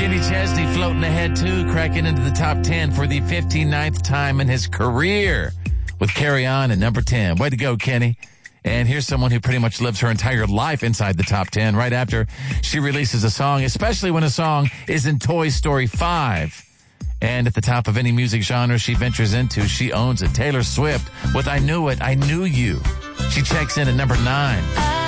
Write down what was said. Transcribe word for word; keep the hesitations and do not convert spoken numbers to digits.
Kenny Chesney floating ahead, too, cracking into the top ten for the fifty-ninth time in his career with Carry On at number ten. Way to go, Kenny. And here's someone who pretty much lives her entire life inside the top ten right after she releases a song, especially when a song is in Toy Story five. And at the top of any music genre she ventures into, she owns it. Taylor Swift with I Knew It, I Knew You. She checks in at number nine.